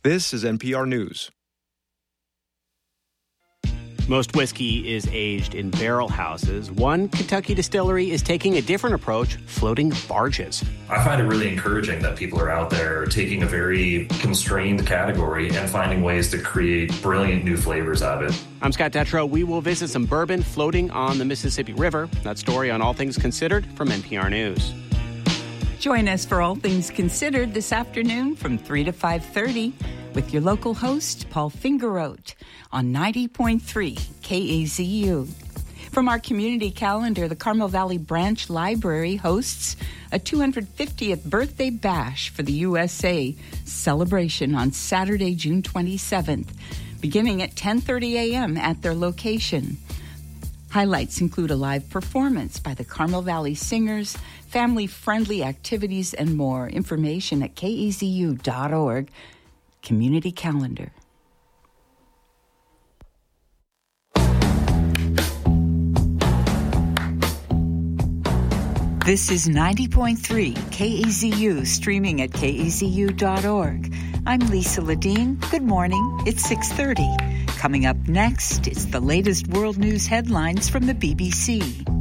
This is NPR News. Most whiskey is aged in barrel houses. One Kentucky distillery is taking a different approach, floating barges. I find it really encouraging that people are out there taking a very constrained category and finding ways to create brilliant new flavors out of it. I'm Scott Detrow. We will visit some bourbon floating on the Mississippi River. That story on All Things Considered from NPR News. Join us for All Things Considered this afternoon from 3 to 5:30 with your local host, Paul Fingeroth, on 90.3 KAZU. From our community calendar, the Carmel Valley Branch Library hosts a 250th birthday bash for the USA celebration on Saturday, June 27th, beginning at 10:30 a.m. at their location. Highlights include a live performance by the Carmel Valley Singers, family-friendly activities, and more. Information at kazu.org. Community calendar. This is 90.3 KAZU, streaming at kazu.org. I'm Lisa Ledeen. Good morning. It's 6:30. Coming up next, it's the latest world news headlines from the BBC.